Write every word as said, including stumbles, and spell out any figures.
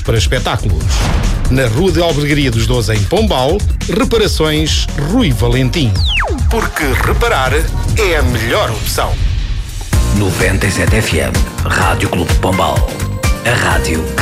para espetáculos. Na Rua de Albergaria dos Doze, em Pombal, Reparações Rui Valentim. Porque reparar é a melhor opção. noventa e sete F M, Rádio Clube de Pombal. A rádio